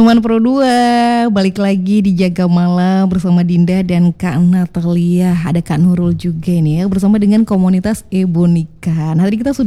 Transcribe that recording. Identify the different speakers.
Speaker 1: Teman Pro 2 balik lagi di Jaga Malam bersama Dinda dan Kak Natalia. Ada Kak Nurul juga nih ya bersama dengan komunitas Ebonika. Nah tadi kita sudah